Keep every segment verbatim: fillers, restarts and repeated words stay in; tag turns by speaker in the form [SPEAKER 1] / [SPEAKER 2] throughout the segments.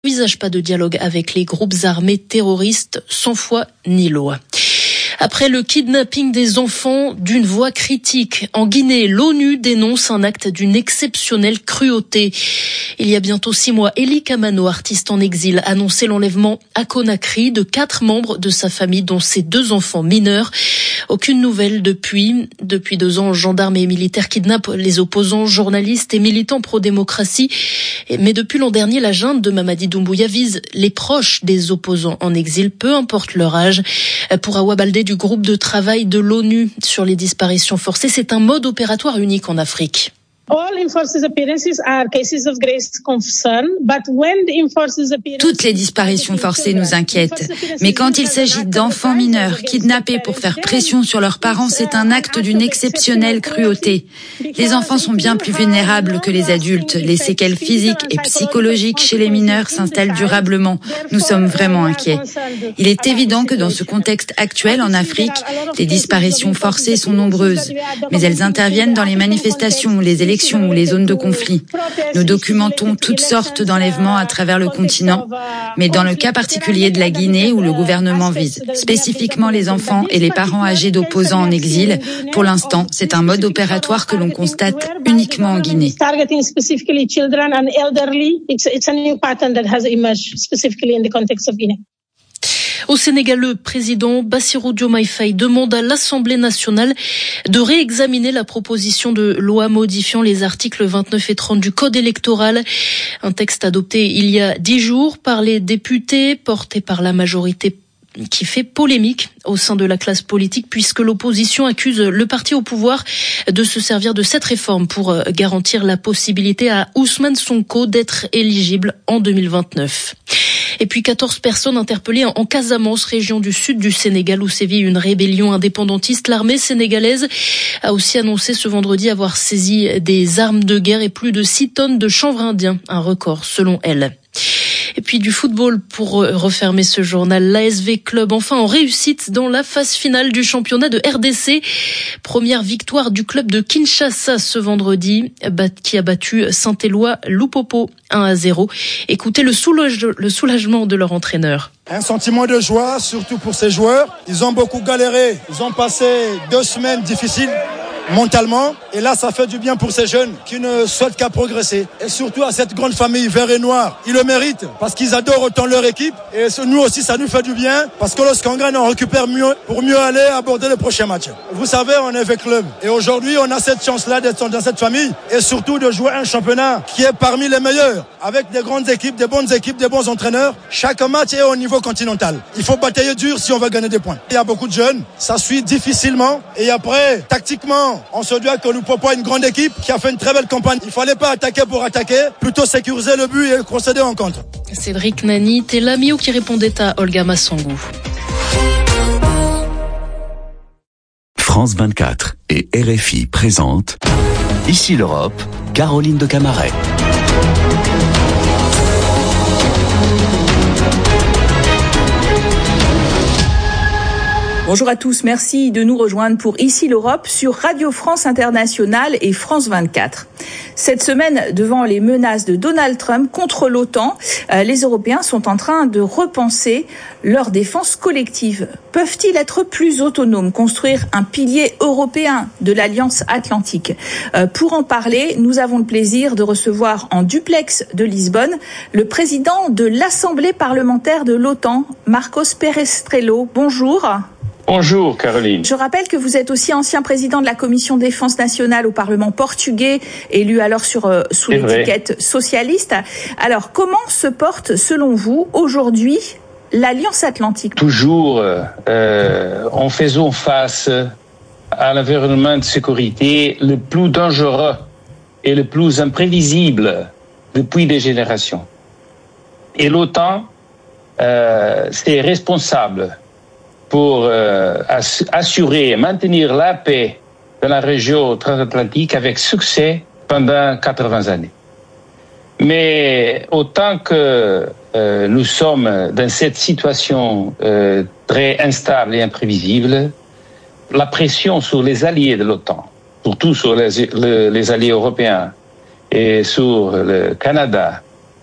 [SPEAKER 1] n'envisage pas de dialogue avec les groupes armés terroristes sans foi ni loi. Après le kidnapping des enfants d'une voix critique en Guinée, l'ONU dénonce un acte d'une exceptionnelle cruauté. Il y a bientôt six mois, Elie Kamano, artiste en exil, annonçait l'enlèvement à Conakry de quatre membres de sa famille, dont ses deux enfants mineurs. Aucune nouvelle depuis. Depuis deux ans, gendarmes et militaires kidnappent les opposants, journalistes et militants pro-démocratie. Mais depuis l'an dernier, la junte de Mamadi Doumbouya vise les proches des opposants en exil, peu importe leur âge. Pour Awa Baldé du groupe de travail de l'ONU sur les disparitions forcées, c'est un mode opératoire unique en Afrique.
[SPEAKER 2] Toutes les disparitions forcées nous inquiètent. Mais quand il s'agit d'enfants mineurs kidnappés pour faire pression sur leurs parents, c'est un acte d'une exceptionnelle cruauté. Les enfants sont bien plus vulnérables que les adultes. Les séquelles physiques et psychologiques chez les mineurs s'installent durablement. Nous sommes vraiment inquiets. Il est évident que dans ce contexte actuel en Afrique, les disparitions forcées sont nombreuses. Mais elles interviennent dans les manifestations, les élections ou les zones de conflit. Nous documentons toutes sortes d'enlèvements à travers le continent, mais dans le cas particulier de la Guinée où le gouvernement vise spécifiquement les enfants et les parents âgés d'opposants en exil, pour l'instant, c'est un mode opératoire que l'on constate uniquement en Guinée.
[SPEAKER 1] Au Sénégal, le président Bassirou Diomaye Faye demande à l'Assemblée nationale de réexaminer la proposition de loi modifiant les articles vingt-neuf et trente du Code électoral. Un texte adopté il y a dix jours par les députés, porté par la majorité qui fait polémique au sein de la classe politique puisque l'opposition accuse le parti au pouvoir de se servir de cette réforme pour garantir la possibilité à Ousmane Sonko d'être éligible en deux mille vingt-neuf. Et puis quatorze personnes interpellées en Casamance, région du sud du Sénégal où sévit une rébellion indépendantiste. L'armée sénégalaise a aussi annoncé ce vendredi avoir saisi des armes de guerre et plus de six tonnes de chanvre indien, un record selon elle. Et puis du football pour refermer ce journal. L'A S V Club enfin en réussite dans la phase finale du championnat de R D C. Première victoire du club de Kinshasa ce vendredi, qui a battu Saint-Éloi Lupopo un à zéro. Écoutez le, soulage, le soulagement de leur entraîneur.
[SPEAKER 3] Un sentiment de joie, surtout pour ces joueurs. Ils ont beaucoup galéré. Ils ont passé deux semaines difficiles mentalement, et là ça fait du bien pour ces jeunes qui ne souhaitent qu'à progresser, et surtout à cette grande famille vert et noir. Ils le méritent parce qu'ils adorent autant leur équipe, et nous aussi ça nous fait du bien parce que lorsqu'on gagne on récupère mieux pour mieux aller aborder les prochains matchs. Vous savez, on est avec club et aujourd'hui on a cette chance là d'être dans cette famille et surtout de jouer un championnat qui est parmi les meilleurs, avec des grandes équipes, des bonnes équipes, des bons entraîneurs. Chaque match est au niveau continental. Il faut batailler dur si on veut gagner des points. Il y a beaucoup de jeunes, ça suit difficilement, et après tactiquement on se doit que nous proposons une grande équipe qui a fait une très belle campagne. Il ne fallait pas attaquer pour attaquer, plutôt sécuriser le but et procéder en contre.
[SPEAKER 1] Cédric Nani, Telamio qui répondait à Olga Massangou.
[SPEAKER 4] France vingt-quatre et R F I présentent Ici l'Europe, Caroline de Camaret.
[SPEAKER 5] Bonjour à tous, merci de nous rejoindre pour Ici l'Europe sur Radio France Internationale et France vingt-quatre. Cette semaine, devant les menaces de Donald Trump contre l'OTAN, euh, les Européens sont en train de repenser leur défense collective. Peuvent-ils être plus autonomes, construire un pilier européen de l'Alliance Atlantique ? euh, Pour en parler, nous avons le plaisir de recevoir en duplex de Lisbonne le président de l'Assemblée parlementaire de l'OTAN, Marcos Perestrello. Bonjour.
[SPEAKER 6] Bonjour Caroline.
[SPEAKER 5] Je rappelle que vous êtes aussi ancien président de la Commission défense nationale au Parlement portugais, élu alors sur, euh, sous l'étiquette socialiste. Alors, comment se porte, selon vous, aujourd'hui, l'Alliance Atlantique ?
[SPEAKER 6] Toujours euh, en faisant face à l'environnement de sécurité le plus dangereux et le plus imprévisible depuis des générations. Et l'OTAN, euh, c'est responsable pour euh, assurer et maintenir la paix dans la région transatlantique avec succès pendant quatre-vingts années. Mais autant que euh, nous sommes dans cette situation euh, très instable et imprévisible, la pression sur les alliés de l'OTAN, surtout sur les, les, les alliés européens et sur le Canada,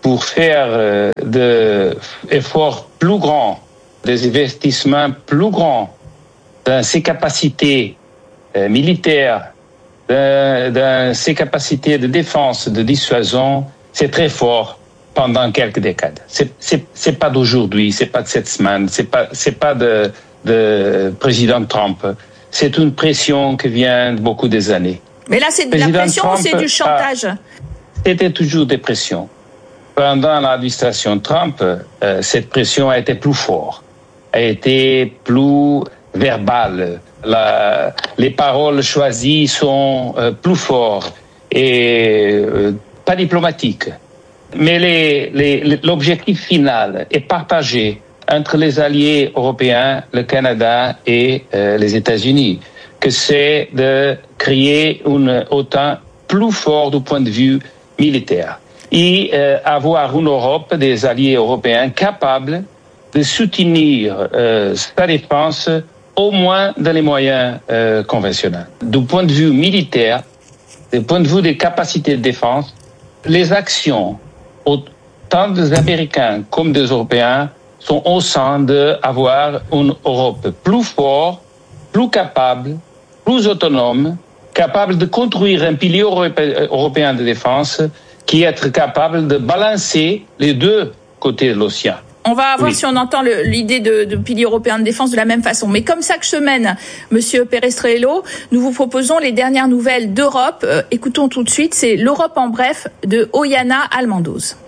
[SPEAKER 6] pour faire euh, des efforts plus grands, des investissements plus grands dans ses capacités euh, militaires, dans, dans ses capacités de défense, de dissuasion, c'est très fort pendant quelques décades. C'est, c'est, c'est pas d'aujourd'hui, c'est pas de cette semaine, c'est pas, c'est pas de, de président Trump. C'est une pression qui vient de beaucoup des années.
[SPEAKER 5] Mais là, c'est de la pression Trump, ou c'est du chantage?
[SPEAKER 6] a, C'était toujours des pressions. Pendant l'administration Trump, euh, cette pression a été plus forte, a été plus verbale. La, les paroles choisies sont euh, plus fortes et euh, pas diplomatiques. Mais les, les, l'objectif final est partagé entre les alliés européens, le Canada et euh, les États-Unis, que c'est de créer une OTAN plus forte du point de vue militaire et euh, avoir une Europe, des alliés européens capables de soutenir euh, sa défense au moins dans les moyens euh, conventionnels. Du point de vue militaire, du point de vue des capacités de défense, les actions autant des Américains comme des Européens sont au sein d'avoir une Europe plus forte, plus capable, plus autonome, capable de construire un pilier européen de défense qui est capable de balancer les deux côtés de l'océan.
[SPEAKER 5] On va voir oui. si on entend le, l'idée de, de pilier européen de défense de la même façon. Mais comme chaque semaine, Monsieur Perestrello, nous vous proposons les dernières nouvelles d'Europe. Euh, écoutons tout de suite, c'est l'Europe en bref de Oyana Almandoz.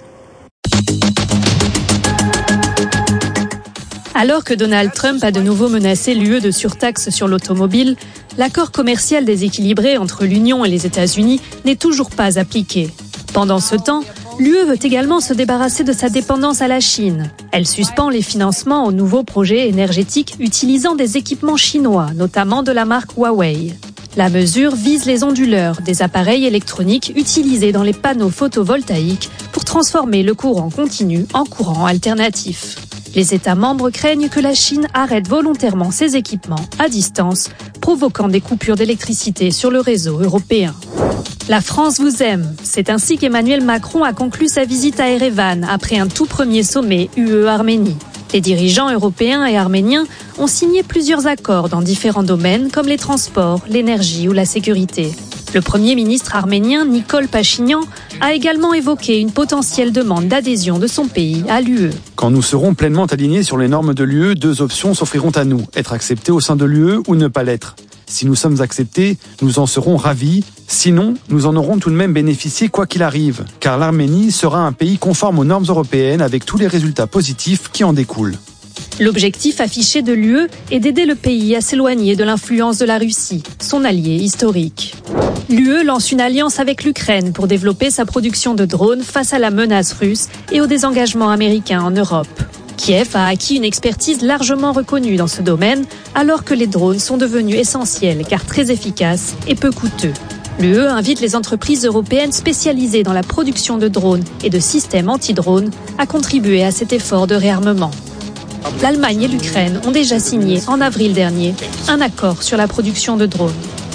[SPEAKER 7] Alors que Donald Trump a de nouveau menacé l'U E de surtaxe sur l'automobile, l'accord commercial déséquilibré entre l'Union et les États-Unis n'est toujours pas appliqué. Pendant ce temps, l'U E veut également se débarrasser de sa dépendance à la Chine. Elle suspend les financements aux nouveaux projets énergétiques utilisant des équipements chinois, notamment de la marque Huawei. La mesure vise les onduleurs, des appareils électroniques utilisés dans les panneaux photovoltaïques pour transformer le courant continu en courant alternatif. Les États membres craignent que la Chine arrête volontairement ses équipements à distance, provoquant des coupures d'électricité sur le réseau européen. La France vous aime. C'est ainsi qu'Emmanuel Macron a conclu sa visite à Erevan après un tout premier sommet U E-Arménie. Les dirigeants européens et arméniens ont signé plusieurs accords dans différents domaines comme les transports, l'énergie ou la sécurité. Le Premier ministre arménien Nikol Pachinian a également évoqué une potentielle demande d'adhésion de son pays à l'U E.
[SPEAKER 8] Quand nous serons pleinement alignés sur les normes de l'U E, deux options s'offriront à nous, être acceptés au sein de l'U E ou ne pas l'être. Si nous sommes acceptés, nous en serons ravis. Sinon, nous en aurons tout de même bénéficié quoi qu'il arrive, car l'Arménie sera un pays conforme aux normes européennes avec tous les résultats positifs qui en découlent.
[SPEAKER 7] L'objectif affiché de l'U E est d'aider le pays à s'éloigner de l'influence de la Russie, son allié historique. L'U E lance une alliance avec l'Ukraine pour développer sa production de drones face à la menace russe et au désengagement américain en Europe. Kiev a acquis une expertise largement reconnue dans ce domaine, alors que les drones sont devenus essentiels car très efficaces et peu coûteux. L'U E invite les entreprises européennes spécialisées dans la production de drones et de systèmes anti-drones à contribuer à cet effort de réarmement. L'Allemagne et l'Ukraine ont déjà signé en avril dernier un accord sur la production de drones.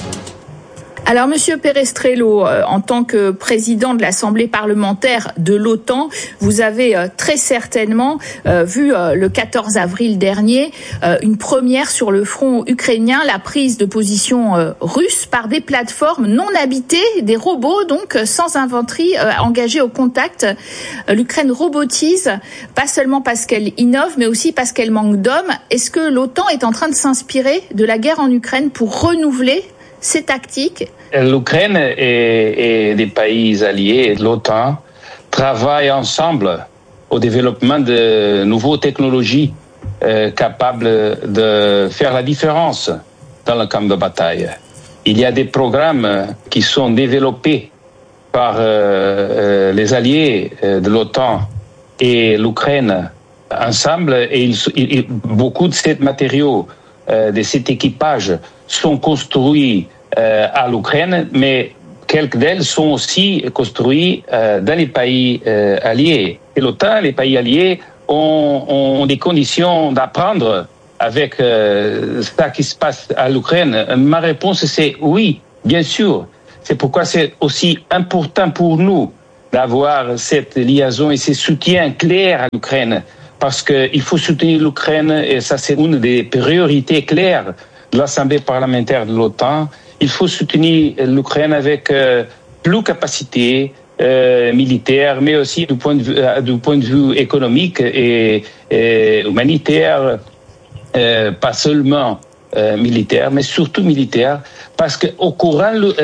[SPEAKER 5] Alors, Monsieur Perestrello, euh, en tant que président de l'Assemblée parlementaire de l'OTAN, vous avez euh, très certainement euh, vu euh, le quatorze avril dernier euh, une première sur le front ukrainien, la prise de position euh, russe par des plateformes non habitées, des robots donc sans inventerie euh, engagés au contact. Euh, L'Ukraine robotise, pas seulement parce qu'elle innove, mais aussi parce qu'elle manque d'hommes. Est-ce que l'OTAN est en train de s'inspirer de la guerre en Ukraine pour renouveler ces tactiques?
[SPEAKER 6] L'Ukraine et, et des pays alliés de l'OTAN travaillent ensemble au développement de nouvelles technologies euh, capables de faire la différence dans le camp de bataille. Il y a des programmes qui sont développés par euh, euh, les alliés de l'OTAN et l'Ukraine ensemble, et il, il, beaucoup de ces matériaux, euh, de cet équipage sont construits euh, à l'Ukraine, mais quelques d'elles sont aussi construites euh, dans les pays euh, alliés. Et l'OTAN, les pays alliés, ont, ont des conditions d'apprendre avec euh, ce qui se passe à l'Ukraine. Ma réponse, c'est oui, bien sûr. C'est pourquoi c'est aussi important pour nous d'avoir cette liaison et ce soutien clair à l'Ukraine, parce qu'il faut soutenir l'Ukraine, et ça c'est une des priorités claires de l'Assemblée parlementaire de l'OTAN. Il faut soutenir l'Ukraine avec euh, plus de capacité euh, militaire, mais aussi du point de vue, euh, du point de vue économique et, et humanitaire, euh, pas seulement euh, militaire, mais surtout militaire, parce qu'au courant euh,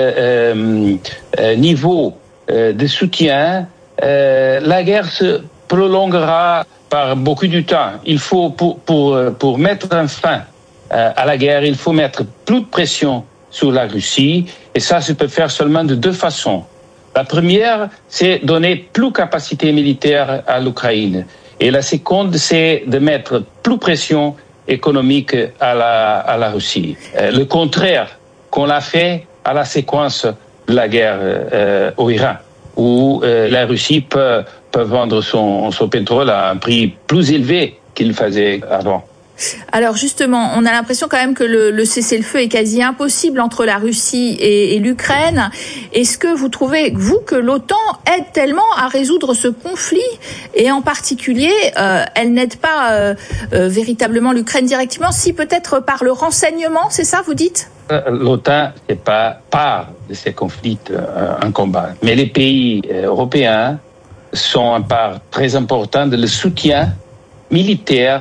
[SPEAKER 6] euh, euh, niveau euh, de soutien, euh, la guerre se prolongera par beaucoup de temps. Il faut, pour, pour, pour mettre un fin euh, à la guerre, il faut mettre plus de pression sur la Russie, et ça se peut faire seulement de deux façons. La première, c'est donner plus de capacité militaire à l'Ukraine, et la seconde, c'est de mettre plus de pression économique à la, à la Russie. Euh, le contraire qu'on a fait à la séquence de la guerre euh, au Iran, où euh, la Russie peut, peut vendre son, son pétrole à un prix plus élevé qu'il faisait avant.
[SPEAKER 5] Alors justement, on a l'impression quand même que le, le cessez-le-feu est quasi impossible entre la Russie et, et l'Ukraine. Est-ce que vous trouvez, vous, que l'OTAN aide tellement à résoudre ce conflit, et en particulier, euh, elle n'aide pas euh, euh, véritablement l'Ukraine directement, si peut-être par le renseignement, c'est ça, vous dites ?
[SPEAKER 6] L'OTAN n'est pas part de ces conflits euh, en combat, mais les pays euh, européens sont un part très important de le soutien militaire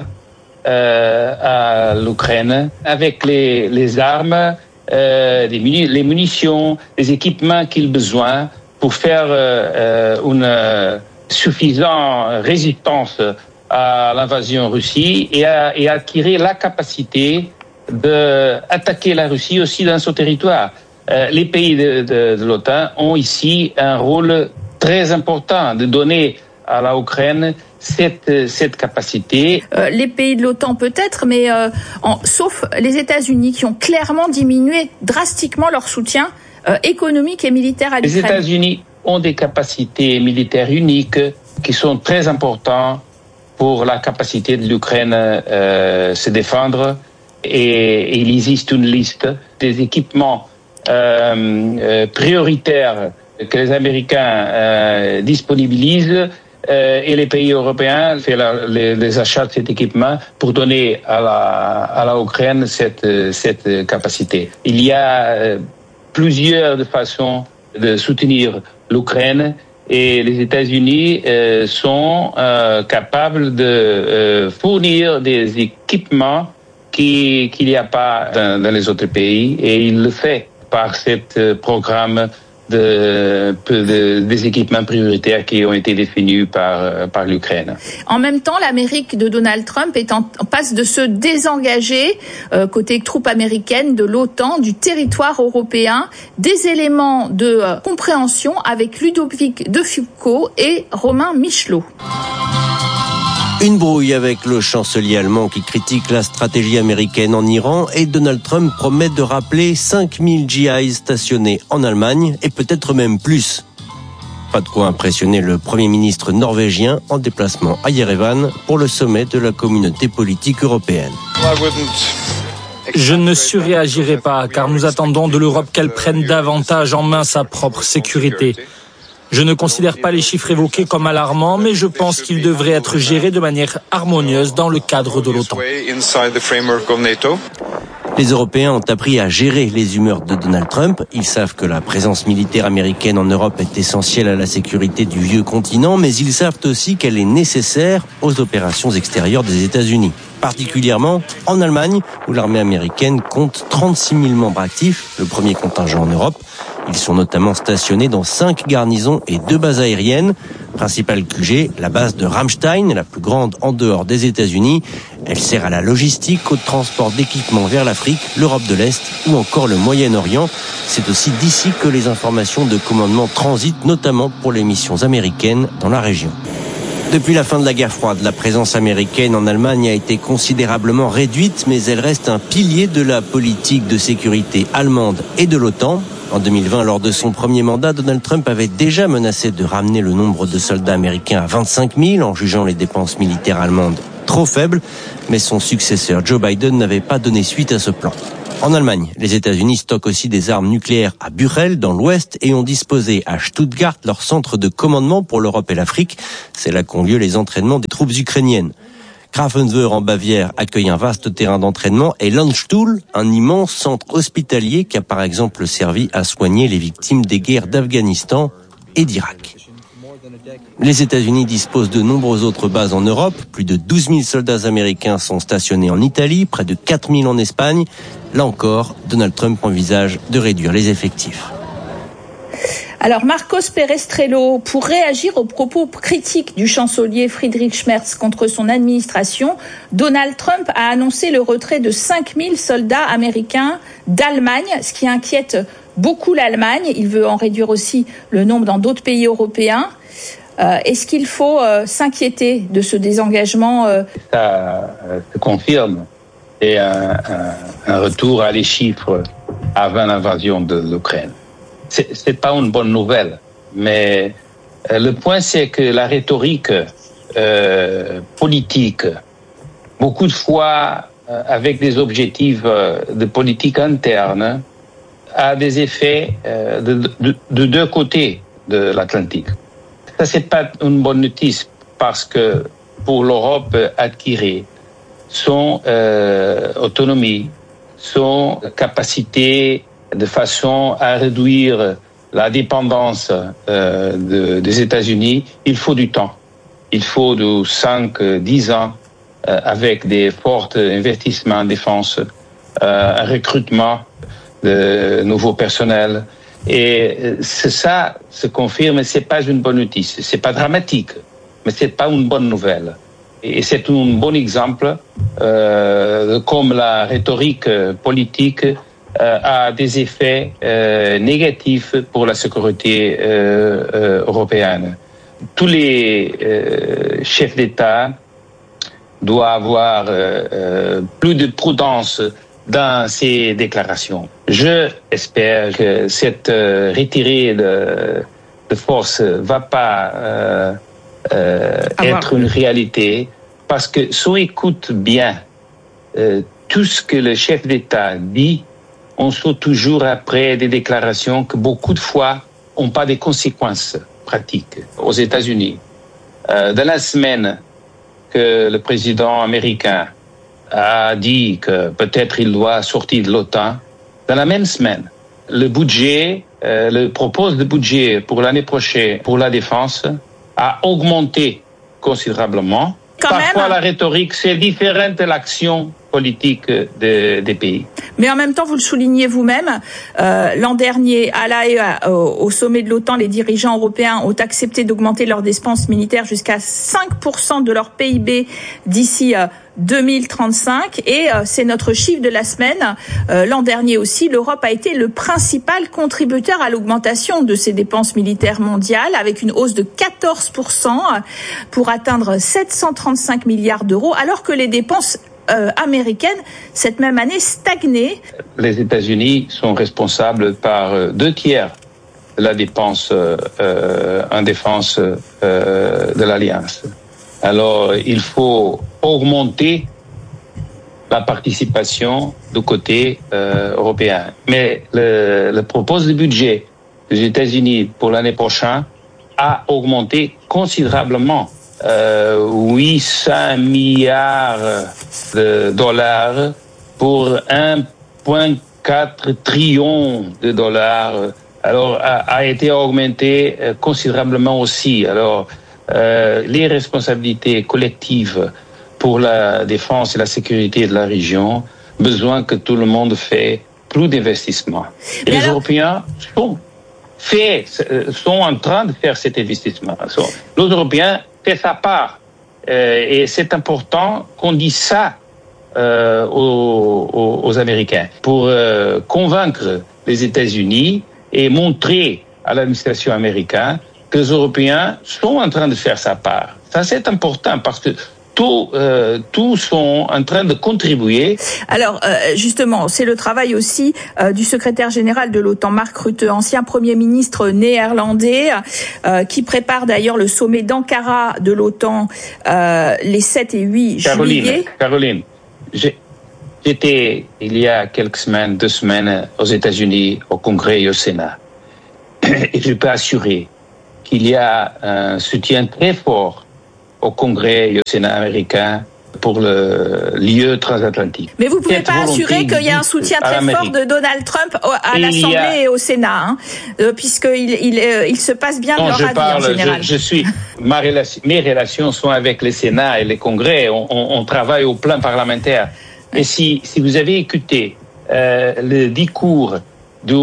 [SPEAKER 6] Euh, à l'Ukraine, avec les, les armes, euh, les, muni- les munitions, les équipements qu'ils ont besoin pour faire euh, une euh, suffisante résistance à l'invasion russe et, à, et acquérir la capacité d'attaquer la Russie aussi dans son territoire. Euh, les pays de, de, de l'OTAN ont ici un rôle très important de donner à l'Ukraine cette, cette capacité.
[SPEAKER 5] Euh, les pays de l'OTAN peut-être, mais euh, en, sauf les États-Unis qui ont clairement diminué drastiquement leur soutien euh, économique et militaire à l'Ukraine.
[SPEAKER 6] Les États-Unis ont des capacités militaires uniques qui sont très importantes pour la capacité de l'Ukraine euh, se défendre, et, et il existe une liste des équipements euh, euh, prioritaires que les Américains euh, disponibilisent. Euh, et les pays européens font la, les, les achats de cet équipement pour donner à la, à la Ukraine cette, cette capacité. Il y a euh, plusieurs façons de soutenir l'Ukraine, et les États-Unis euh, sont euh, capables de euh, fournir des équipements qui, qu'il n'y a pas dans, dans les autres pays, et il le fait par ce programme De, de, des équipements prioritaires qui ont été définis par, par l'Ukraine.
[SPEAKER 5] En même temps, l'Amérique de Donald Trump est en, en passe de se désengager euh, côté troupes américaines de l'OTAN du territoire européen. Des éléments de euh, compréhension avec Ludovic de Foucault et Romain Michelot.
[SPEAKER 9] Une brouille avec le chancelier allemand qui critique la stratégie américaine en Iran, et Donald Trump promet de rappeler cinq mille G I stationnés en Allemagne, et peut-être même plus. Pas de quoi impressionner le Premier ministre norvégien en déplacement à Yerevan pour le sommet de la communauté politique européenne.
[SPEAKER 10] Je ne surréagirai pas, car nous attendons de l'Europe qu'elle prenne davantage en main sa propre sécurité. Je ne considère pas les chiffres évoqués comme alarmants, mais je pense qu'ils devraient être gérés de manière harmonieuse dans le cadre de l'OTAN.
[SPEAKER 9] Les Européens ont appris à gérer les humeurs de Donald Trump. Ils savent que la présence militaire américaine en Europe est essentielle à la sécurité du vieux continent, mais ils savent aussi qu'elle est nécessaire aux opérations extérieures des États-Unis. Particulièrement en Allemagne, où l'armée américaine compte trente-six mille membres actifs, le premier contingent en Europe. Ils sont notamment stationnés dans cinq garnisons et deux bases aériennes. Principale Q G, la base de Ramstein, la plus grande en dehors des États-Unis. Elle sert à la logistique, au transport d'équipements vers l'Afrique, l'Europe de l'Est ou encore le Moyen-Orient. C'est aussi d'ici que les informations de commandement transitent, notamment pour les missions américaines dans la région. Depuis la fin de la guerre froide, la présence américaine en Allemagne a été considérablement réduite, mais elle reste un pilier de la politique de sécurité allemande et de l'OTAN. En deux mille vingt, lors de son premier mandat, Donald Trump avait déjà menacé de ramener le nombre de soldats américains à vingt-cinq mille en jugeant les dépenses militaires allemandes trop faibles, mais son successeur Joe Biden n'avait pas donné suite à ce plan. En Allemagne, les États-Unis stockent aussi des armes nucléaires à Burel, dans l'Ouest, et ont disposé à Stuttgart leur centre de commandement pour l'Europe et l'Afrique. C'est là qu'ont lieu les entraînements des troupes ukrainiennes. Grafenwöhr en Bavière accueille un vaste terrain d'entraînement et Landstuhl, un immense centre hospitalier qui a par exemple servi à soigner les victimes des guerres d'Afghanistan et d'Irak. Les États-Unis disposent de nombreuses autres bases en Europe. Plus de douze mille soldats américains sont stationnés en Italie, près de quatre mille en Espagne. Là encore, Donald Trump envisage de réduire les effectifs.
[SPEAKER 5] Alors Marcos Perestrello, pour réagir aux propos critiques du chancelier Friedrich Merz contre son administration, Donald Trump a annoncé le retrait de cinq mille soldats américains d'Allemagne, ce qui inquiète beaucoup l'Allemagne. Il veut en réduire aussi le nombre dans d'autres pays européens. Euh, est-ce qu'il faut euh, s'inquiéter de ce désengagement euh...
[SPEAKER 6] Ça euh, se confirme. C'est un, un, un retour à les chiffres avant l'invasion de l'Ukraine. C'est, c'est pas une bonne nouvelle, mais euh, le point c'est que la rhétorique euh, politique, beaucoup de fois euh, avec des objectifs euh, de politique interne, a des effets euh, de, de, de deux côtés de l'Atlantique. Ça c'est pas une bonne notice parce que pour l'Europe acquérir son euh, autonomie, son capacité de façon à réduire la dépendance euh, de, des États-Unis, il faut du temps. Il faut de cinq à dix ans euh, avec des forts investissements en défense, euh, un recrutement de nouveaux personnels. Et c'est ça se confirme, c'est pas une bonne notice. C'est pas dramatique, mais c'est pas une bonne nouvelle. Et c'est un bon exemple euh, comme la rhétorique politique euh, a des effets euh, négatifs pour la sécurité euh, euh, européenne. Tous les euh, chefs d'État doivent avoir euh, euh, plus de prudence dans ces déclarations. Je espère que cette euh, retirée de, de force va pas euh, euh, être une réalité, parce que si on écoute bien euh, tout ce que le chef d'État dit, on saute toujours après des déclarations que beaucoup de fois n'ont pas de conséquences pratiques. Aux États-Unis, euh, dans la semaine que le président américain a dit que peut-être il doit sortir de l'OTAN, dans la même semaine, le budget, euh, le propose de budget pour l'année prochaine pour la défense a augmenté considérablement.
[SPEAKER 5] Quand
[SPEAKER 6] Parfois,
[SPEAKER 5] même.
[SPEAKER 6] la rhétorique, c'est différent de l'action politique de, des pays.
[SPEAKER 5] Mais en même temps, vous le soulignez vous-même, euh, l'an dernier, à La Haye, au, au sommet de l'OTAN, les dirigeants européens ont accepté d'augmenter leurs dépenses militaires jusqu'à cinq pour cent de leur P I B d'ici euh, deux mille trente-cinq. Et euh, c'est notre chiffre de la semaine. Euh, l'an dernier aussi, l'Europe a été le principal contributeur à l'augmentation de ses dépenses militaires mondiales, avec une hausse de quatorze pour cent pour atteindre sept cent trente-cinq milliards d'euros, alors que les dépenses Euh, américaine, cette même année, stagnée.
[SPEAKER 6] Les États-Unis sont responsables par euh, deux tiers de la dépense euh, euh, en défense euh, de l'Alliance. Alors, il faut augmenter la participation du côté euh, européen. Mais le, le propos du budget des États-Unis pour l'année prochaine a augmenté considérablement. Euh, huit cents milliards de dollars pour un virgule quatre trillion de dollars. Alors, a, a été augmenté considérablement aussi. Alors, euh, les responsabilités collectives pour la défense et la sécurité de la région, besoin que tout le monde fait plus d'investissement. Et les alors... Européens sont, fait, sont en train de faire cet investissement. Les Européens fait sa part. Euh, et c'est important qu'on dise ça euh, aux, aux, aux Américains pour euh, convaincre les États-Unis et montrer à l'administration américaine que les Européens sont en train de faire sa part. Ça, c'est important parce que Tous, euh, tous sont en train de contribuer.
[SPEAKER 5] Alors, euh, justement, c'est le travail aussi euh, du secrétaire général de l'OTAN, Mark Rutte, ancien Premier ministre néerlandais, euh, qui prépare d'ailleurs le sommet d'Ankara de l'OTAN euh, les sept et huit
[SPEAKER 6] Caroline,
[SPEAKER 5] juillet.
[SPEAKER 6] Caroline, j'ai, J'étais, il y a quelques semaines, deux semaines, aux États-Unis, au Congrès et au Sénat. Et je peux assurer qu'il y a un soutien très fort au Congrès et au Sénat américain pour le lieu transatlantique.
[SPEAKER 5] Mais vous ne pouvez pas assurer qu'il y a un soutien très fort de Donald Trump à l'Assemblée a... et au Sénat, hein, euh, puisqu'il il, euh, il se passe bien
[SPEAKER 6] non,
[SPEAKER 5] de leur
[SPEAKER 6] je
[SPEAKER 5] avis
[SPEAKER 6] parle,
[SPEAKER 5] en général.
[SPEAKER 6] Je, je suis, ma relation, mes relations sont avec le Sénat et le Congrès. On, on, on travaille au plan parlementaire. Ouais. Et si, si vous avez écouté euh, le discours du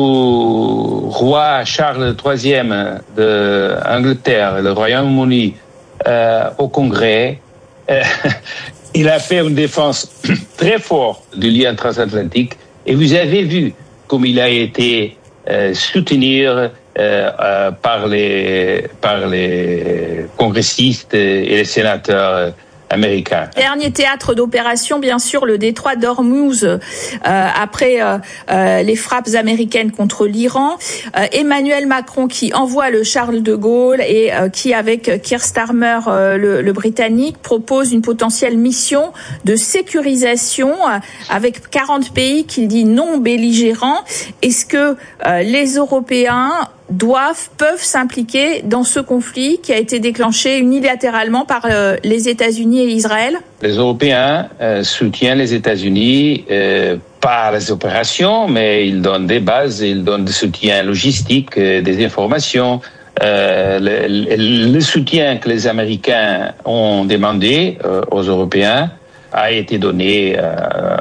[SPEAKER 6] roi Charles troisième d'Angleterre, le Royaume-Uni, euh, au Congrès, euh, il a fait une défense très forte du lien transatlantique et vous avez vu comme il a été euh, soutenu euh, euh, par les par les congressistes et les sénateurs américain.
[SPEAKER 5] Dernier théâtre d'opération, bien sûr, le détroit d'Ormuz, euh, après euh, euh, les frappes américaines contre l'Iran. Euh, Emmanuel Macron qui envoie le Charles de Gaulle et euh, qui, avec Keir Starmer, euh, le, le Britannique, propose une potentielle mission de sécurisation euh, avec quarante pays qu'il dit non belligérants. Est-ce que euh, les Européens doivent, peuvent s'impliquer dans ce conflit qui a été déclenché unilatéralement par euh, les États-Unis et Israël?
[SPEAKER 6] Les Européens euh, soutiennent les États-Unis euh, par les opérations, mais ils donnent des bases, ils donnent des soutiens logistiques, euh, des informations. Euh, le, le, le soutien que les Américains ont demandé euh, aux Européens a été donné euh,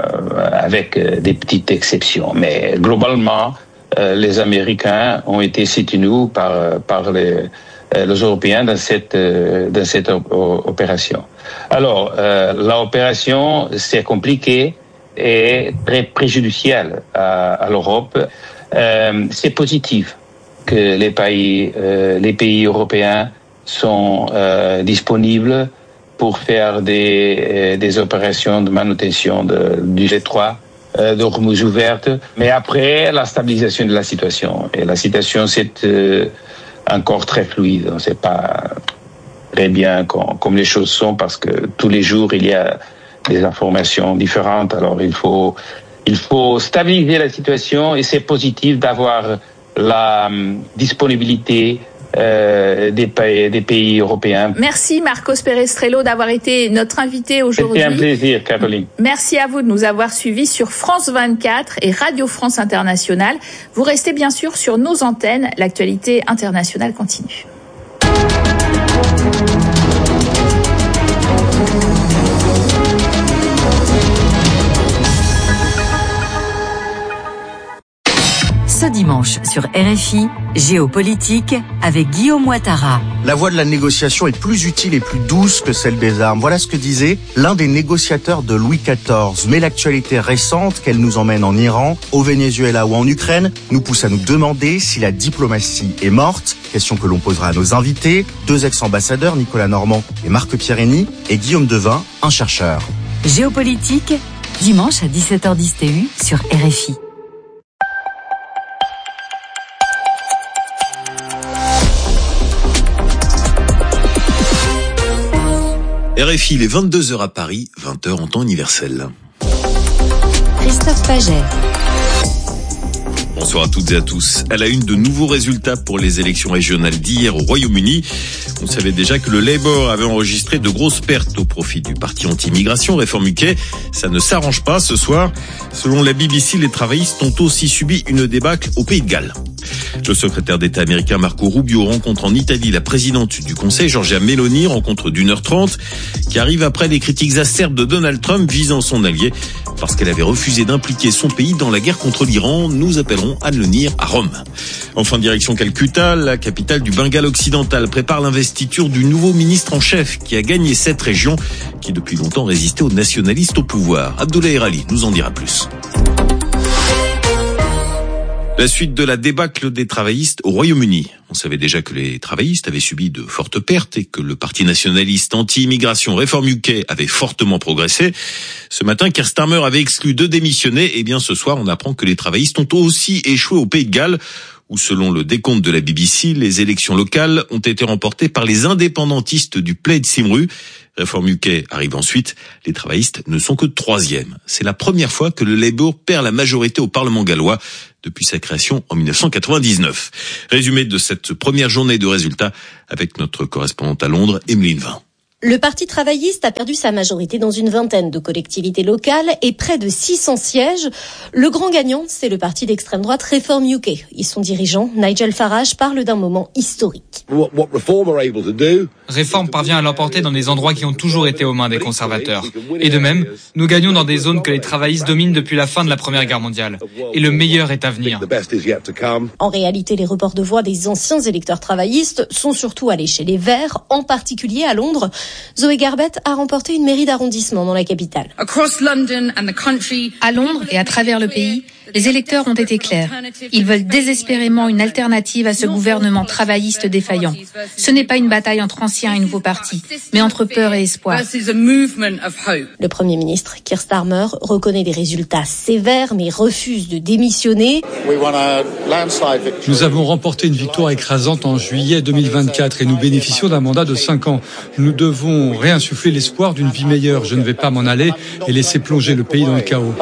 [SPEAKER 6] avec des petites exceptions, mais globalement, Euh, les Américains ont été soutenus par par les, euh, les Européens dans cette euh, dans cette op- opération. Alors euh, l'opération c'est compliqué et très préjudicielle à, à l'Europe. Euh, c'est positif que les pays euh, les pays européens sont euh, disponibles pour faire des des opérations de manutention de, du détroit d'Ormuz ouverte, mais après la stabilisation de la situation. Et la situation c'est euh, encore très fluide. On ne sait pas très bien com- comme les choses sont parce que tous les jours il y a des informations différentes. Alors il faut il faut stabiliser la situation et c'est positif d'avoir la um, disponibilité Euh, des, pays, des pays européens.
[SPEAKER 5] Merci Marcos Perestrello d'avoir été notre invité aujourd'hui.
[SPEAKER 6] C'était un plaisir, Caroline.
[SPEAKER 5] Merci à vous de nous avoir suivis sur France vingt-quatre et Radio France Internationale. Vous restez bien sûr sur nos antennes. L'actualité internationale continue.
[SPEAKER 11] Ce dimanche sur R F I, Géopolitique avec Guillaume Ouattara.
[SPEAKER 12] La voie de la négociation est plus utile et plus douce que celle des armes. Voilà ce que disait l'un des négociateurs de Louis quatorze. Mais l'actualité récente, qu'elle nous emmène en Iran, au Venezuela ou en Ukraine, nous pousse à nous demander si la diplomatie est morte. Question que l'on posera à nos invités, deux ex-ambassadeurs, Nicolas Normand et Marc Pierrini, et Guillaume Devin, un chercheur.
[SPEAKER 11] Géopolitique, dimanche à dix-sept heures dix T U sur R F I.
[SPEAKER 13] R F I, il est vingt-deux heures à Paris, vingt heures en temps universel.
[SPEAKER 11] Christophe Paget.
[SPEAKER 13] Bonsoir à toutes et à tous. À la une, de nouveaux résultats pour les élections régionales d'hier au Royaume-Uni. On savait déjà que le Labour avait enregistré de grosses pertes au profit du parti anti-immigration Réforme U K. Ça ne s'arrange pas ce soir. Selon la B B C, les travaillistes ont aussi subi une débâcle au Pays de Galles. Le secrétaire d'État américain Marco Rubio rencontre en Italie la présidente du Conseil, Giorgia Meloni, rencontre d'une heure trente, qui arrive après les critiques acerbes de Donald Trump visant son allié, parce qu'elle avait refusé d'impliquer son pays dans la guerre contre l'Iran. Nous appellerons Anne Lenir à Rome. Enfin, direction Calcutta, la capitale du Bengale occidental prépare l'investiture du nouveau ministre en chef qui a gagné cette région, qui depuis longtemps résistait aux nationalistes au pouvoir. Abdoulaye Rali nous en dira plus. La suite de la débâcle des travaillistes au Royaume-Uni. On savait déjà que les travaillistes avaient subi de fortes pertes et que le parti nationaliste anti-immigration Réforme U K avait fortement progressé. Ce matin, Keir Starmer avait exclu de démissionner. Et bien ce soir, on apprend que les travaillistes ont aussi échoué au Pays de Galles, où selon le décompte de la B B C, les élections locales ont été remportées par les indépendantistes du Plaid Cymru. Réforme U K arrive ensuite, les travaillistes ne sont que troisième. C'est la première fois que le Labour perd la majorité au Parlement gallois depuis sa création en dix-neuf cent quatre-vingt-dix-neuf. Résumé de cette première journée de résultats avec notre correspondante à Londres, Emeline Vin.
[SPEAKER 14] Le Parti travailliste a perdu sa majorité dans une vingtaine de collectivités locales et près de six cents sièges. Le grand gagnant, c'est le parti d'extrême droite Réforme U K. Et son dirigeant, Nigel Farage, parle d'un moment historique.
[SPEAKER 15] Réforme parvient à l'emporter dans des endroits qui ont toujours été aux mains des conservateurs. Et de même, nous gagnons dans des zones que les travaillistes dominent depuis la fin de la Première Guerre mondiale. Et le meilleur est à venir.
[SPEAKER 14] En réalité, les reports de voix des anciens électeurs travaillistes sont surtout allés chez les Verts, en particulier à Londres. Zoé Garbett a remporté une mairie d'arrondissement dans la capitale.
[SPEAKER 16] À Londres et à travers le pays, les électeurs ont été clairs. Ils veulent désespérément une alternative à ce gouvernement travailliste défaillant. Ce n'est pas une bataille entre anciens et nouveaux partis, mais entre peur et espoir.
[SPEAKER 14] Le Premier ministre, Keir Starmer, reconnaît des résultats sévères, mais refuse de démissionner.
[SPEAKER 17] Nous avons remporté une victoire écrasante en juillet deux mille vingt-quatre et nous bénéficions d'un mandat de cinq ans. Nous devons réinsuffler l'espoir d'une vie meilleure. Je ne vais pas m'en aller et laisser plonger le pays dans le chaos.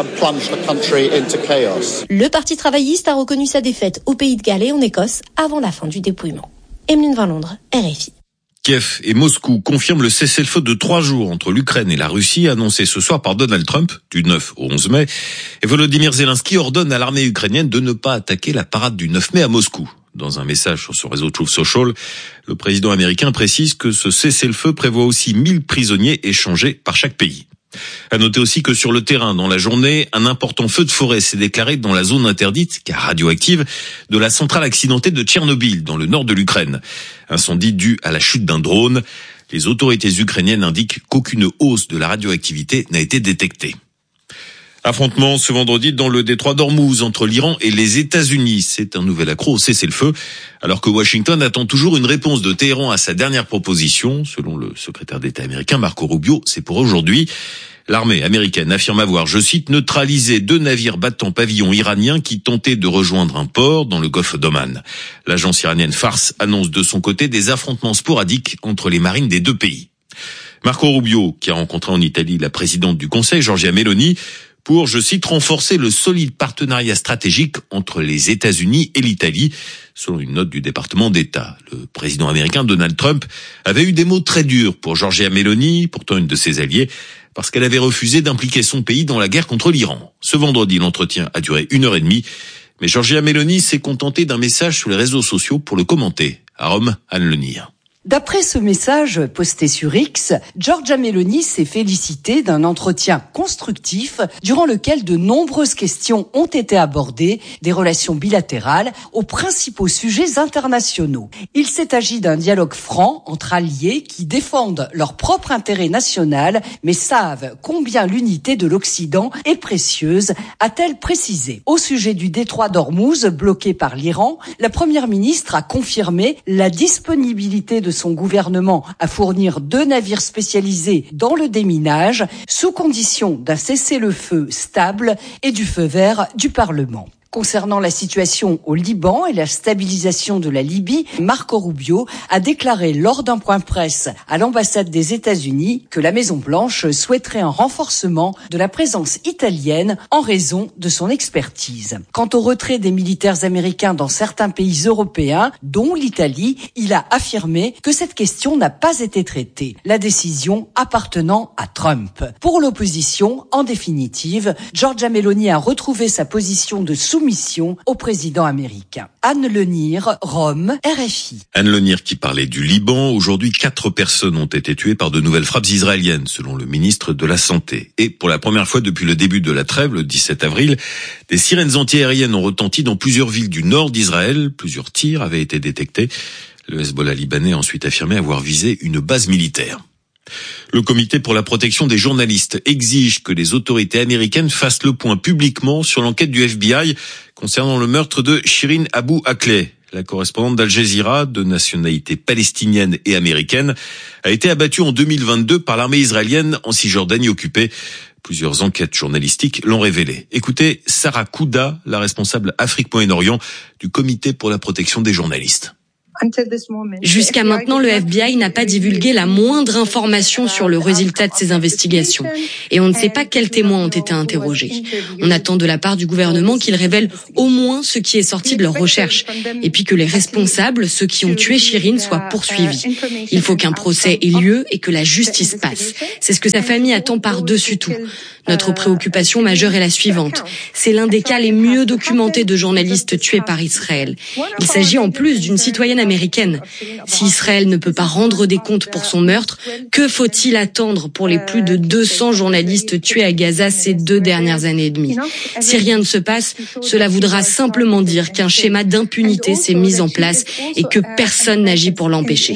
[SPEAKER 14] Le Parti travailliste a reconnu sa défaite au Pays de Galles et en Écosse avant la fin du dépouillement. Emeline Vin, Londres, R F I.
[SPEAKER 13] Kiev et Moscou confirment le cessez-le-feu de trois jours entre l'Ukraine et la Russie, annoncé ce soir par Donald Trump, du neuf au onze mai. Et Volodymyr Zelensky ordonne à l'armée ukrainienne de ne pas attaquer la parade du neuf mai à Moscou. Dans un message sur son réseau Truth Social, le président américain précise que ce cessez-le-feu prévoit aussi mille prisonniers échangés par chaque pays. À noter aussi que sur le terrain, dans la journée, un important feu de forêt s'est déclaré dans la zone interdite, car radioactive, de la centrale accidentée de Tchernobyl, dans le nord de l'Ukraine. Incendie dû à la chute d'un drone. Les autorités ukrainiennes indiquent qu'aucune hausse de la radioactivité n'a été détectée. Affrontement ce vendredi dans le détroit d'Ormuz entre l'Iran et les États-Unis. C'est un nouvel accroc au cessez-le-feu, alors que Washington attend toujours une réponse de Téhéran à sa dernière proposition. Selon le secrétaire d'État américain Marco Rubio, c'est pour aujourd'hui. L'armée américaine affirme avoir, je cite, neutralisé deux navires battant pavillon iranien qui tentaient de rejoindre un port dans le golfe d'Oman. L'agence iranienne Fars annonce de son côté des affrontements sporadiques entre les marines des deux pays. Marco Rubio, qui a rencontré en Italie la présidente du Conseil, Giorgia Meloni, pour, je cite, renforcer le solide partenariat stratégique entre les États-Unis et l'Italie, selon une note du département d'État. Le président américain Donald Trump avait eu des mots très durs pour Giorgia Meloni, pourtant une de ses alliées, parce qu'elle avait refusé d'impliquer son pays dans la guerre contre l'Iran. Ce vendredi, l'entretien a duré une heure et demie, mais Giorgia Meloni s'est contentée d'un message sur les réseaux sociaux pour le commenter. À Rome, Anne Lenir.
[SPEAKER 18] D'après ce message posté sur X, Giorgia Meloni s'est félicitée d'un entretien constructif durant lequel de nombreuses questions ont été abordées, des relations bilatérales aux principaux sujets internationaux. Il s'est agi d'un dialogue franc entre alliés qui défendent leur propre intérêt national mais savent combien l'unité de l'Occident est précieuse, a-t-elle précisé. Au sujet du détroit d'Ormuz bloqué par l'Iran, la première ministre a confirmé la disponibilité de son gouvernement à fournir deux navires spécialisés dans le déminage sous condition d'un cessez-le-feu stable et du feu vert du Parlement. Concernant la situation au Liban et la stabilisation de la Libye, Marco Rubio a déclaré lors d'un point presse à l'ambassade des États-Unis que la Maison-Blanche souhaiterait un renforcement de la présence italienne en raison de son expertise. Quant au retrait des militaires américains dans certains pays européens, dont l'Italie, il a affirmé que cette question n'a pas été traitée, la décision appartenant à Trump. Pour l'opposition, en définitive, Giorgia Meloni a retrouvé sa position de soumission au président américain. Anne Lenir, Rome, R F I.
[SPEAKER 13] Anne Lenir qui parlait du Liban. Aujourd'hui, quatre personnes ont été tuées par de nouvelles frappes israéliennes, selon le ministre de la Santé. Et pour la première fois depuis le début de la trêve, le dix-sept avril, des sirènes antiaériennes ont retenti dans plusieurs villes du nord d'Israël. Plusieurs tirs avaient été détectés. Le Hezbollah libanais a ensuite affirmé avoir visé une base militaire. Le comité pour la protection des journalistes exige que les autorités américaines fassent le point publiquement sur l'enquête du F B I concernant le meurtre de Shirin Abu Akleh. La correspondante d'Al Jazeera, de nationalité palestinienne et américaine, a été abattue en deux mille vingt-deux par l'armée israélienne en Cisjordanie occupée. Plusieurs enquêtes journalistiques l'ont révélé. Écoutez Sarah Kouda, la responsable Afrique-Moyen-Orient du Comité pour la protection des journalistes.
[SPEAKER 19] Jusqu'à maintenant, le F B I n'a pas divulgué la moindre information sur le résultat de ces investigations. Et on ne sait pas quels témoins ont été interrogés. On attend de la part du gouvernement qu'ils révèlent au moins ce qui est sorti de leur recherche. Et puis que les responsables, ceux qui ont tué Shirin, soient poursuivis. Il faut qu'un procès ait lieu et que la justice passe. C'est ce que sa famille attend par-dessus tout. Notre préoccupation majeure est la suivante. C'est l'un des cas les mieux documentés de journalistes tués par Israël. Il s'agit en plus d'une citoyenne américaine. Si Israël ne peut pas rendre des comptes pour son meurtre, que faut-il attendre pour les plus de deux cents journalistes tués à Gaza ces deux dernières années et demie? Si rien ne se passe, cela voudra simplement dire qu'un schéma d'impunité s'est mis en place et que personne n'agit pour l'empêcher.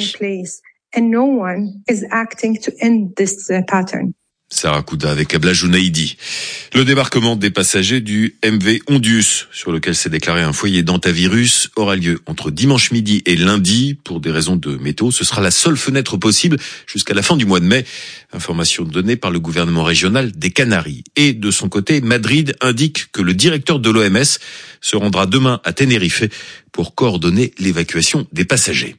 [SPEAKER 13] Sarah Kouda avec Abla Jounaïdi. Le débarquement des passagers du M V Ondius, sur lequel s'est déclaré un foyer d'hantavirus, aura lieu entre dimanche midi et lundi. Pour des raisons de météo, ce sera la seule fenêtre possible jusqu'à la fin du mois de mai. Information donnée par le gouvernement régional des Canaries. Et de son côté, Madrid indique que le directeur de l'O M S se rendra demain à Tenerife pour coordonner l'évacuation des passagers.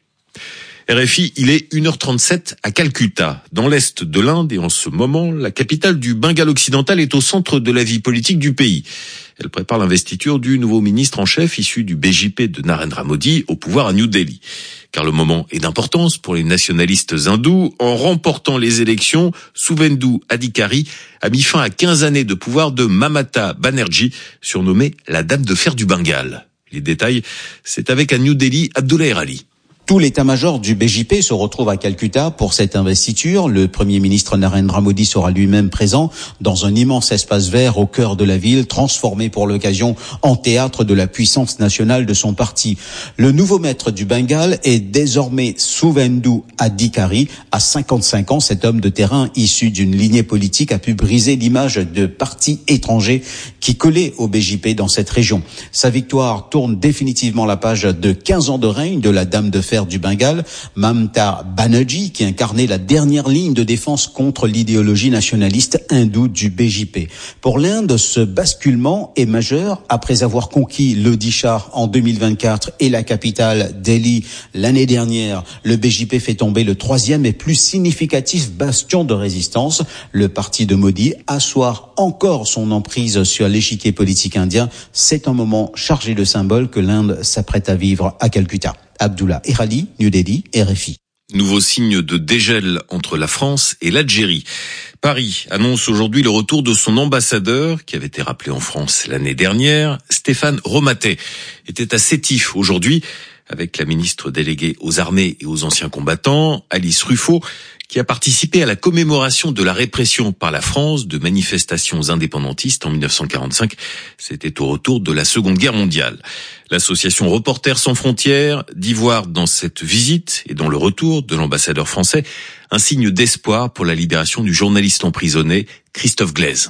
[SPEAKER 13] R F I, il est une heure trente-sept à Calcutta, dans l'est de l'Inde, et en ce moment, la capitale du Bengale occidental est au centre de la vie politique du pays. Elle prépare l'investiture du nouveau ministre en chef issu du B J P de Narendra Modi au pouvoir à New Delhi. Car le moment est d'importance pour les nationalistes hindous. En remportant les élections, Suvendu Adhikari a mis fin à quinze années de pouvoir de Mamata Banerjee, surnommée la Dame de Fer du Bengale. Les détails, c'est avec à New Delhi, Abdoulaye Ali.
[SPEAKER 20] Tout l'état-major du B J P se retrouve à Calcutta pour cette investiture. Le Premier ministre Narendra Modi sera lui-même présent dans un immense espace vert au cœur de la ville, transformé pour l'occasion en théâtre de la puissance nationale de son parti. Le nouveau maître du Bengale est désormais Suvendu Adhikari. À cinquante-cinq ans, cet homme de terrain issu d'une lignée politique a pu briser l'image de partis étrangers qui collaient au B J P dans cette région. Sa victoire tourne définitivement la page de quinze ans de règne de la Dame de Fer du Bengale, Mamata Banerjee, qui incarnait la dernière ligne de défense contre l'idéologie nationaliste hindoue du B J P. Pour l'Inde, ce basculement est majeur. Après avoir conquis l'Odisha en deux mille vingt-quatre et la capitale Delhi l'année dernière, le B J P fait tomber le troisième et plus significatif bastion de résistance. Le parti de Modi asseoir encore son emprise sur l'échiquier politique indien. C'est un moment chargé de symboles que l'Inde s'apprête à vivre à Calcutta. Abdullah Erali, New Delhi, R F I.
[SPEAKER 13] Nouveau signe de dégel entre la France et l'Algérie. Paris annonce aujourd'hui le retour de son ambassadeur, qui avait été rappelé en France l'année dernière. Stéphane Romatet était à Sétif aujourd'hui, avec la ministre déléguée aux armées et aux anciens combattants, Alice Ruffo, qui a participé à la commémoration de la répression par la France de manifestations indépendantistes en mille neuf cent quarante-cinq. C'était au retour de la Seconde Guerre mondiale. L'association Reporters sans frontières dit voir dans cette visite et dans le retour de l'ambassadeur français un signe d'espoir pour la libération du journaliste emprisonné Christophe Glaise.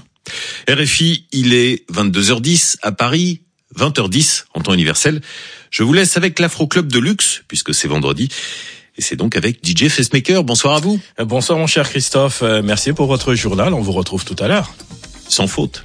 [SPEAKER 13] R F I, il est vingt-deux heures dix à Paris, vingt heures dix en temps universel. Je vous laisse avec l'Afro Club de Luxe, puisque c'est vendredi. Et c'est donc avec D J Facemaker. Bonsoir à vous.
[SPEAKER 21] Bonsoir mon cher Christophe. Merci pour votre journal. On vous retrouve tout à l'heure.
[SPEAKER 13] Sans faute.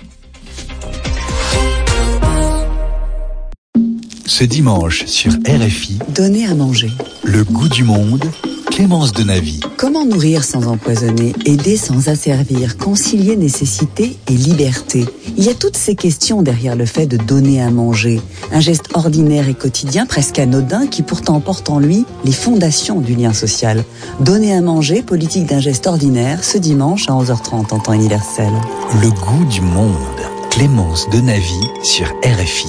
[SPEAKER 22] Ce dimanche sur R F I,
[SPEAKER 23] donner à manger.
[SPEAKER 22] Le goût du monde, Clémence Denavy.
[SPEAKER 23] Comment nourrir sans empoisonner, aider sans asservir, concilier nécessité et liberté. Il y a toutes ces questions derrière le fait de donner à manger. Un geste ordinaire et quotidien, presque anodin, qui pourtant porte en lui les fondations du lien social. Donner à manger, politique d'un geste ordinaire, ce dimanche à onze heures trente en temps universel.
[SPEAKER 22] Le goût du monde, Clémence Denavy sur R F I.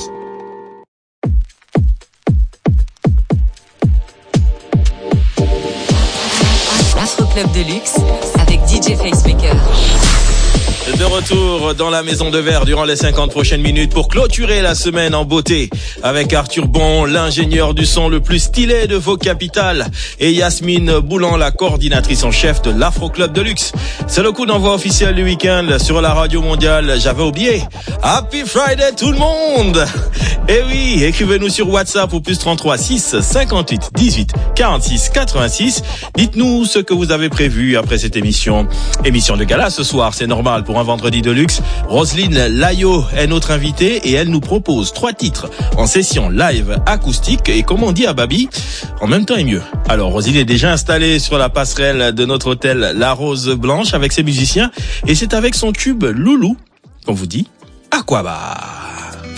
[SPEAKER 11] Club de luxe avec D J Facemaker.
[SPEAKER 21] De retour dans la maison de verre durant les cinquante prochaines minutes pour clôturer la semaine en beauté avec Arthur Bon, l'ingénieur du son le plus stylé de vos capitales, et Yasmine Boulan, la coordinatrice en chef de l'Afro Club de Luxe. C'est le coup d'envoi officiel du week-end sur la radio mondiale. J'avais oublié. Happy Friday tout le monde! Eh oui, écrivez-nous sur WhatsApp au plus trente-trois six cinquante-huit dix-huit quarante-six quatre-vingt-six. Dites-nous ce que vous avez prévu après cette émission. Émission de gala ce soir, c'est normal pour un vendredi de luxe. Roselyne Layo est notre invitée et elle nous propose trois titres en session live acoustique et comme on dit à Babi, en même temps et mieux. Alors Roselyne est déjà installée sur la passerelle de notre hôtel La Rose Blanche avec ses musiciens et c'est avec son tube Loulou qu'on vous dit Aquaba.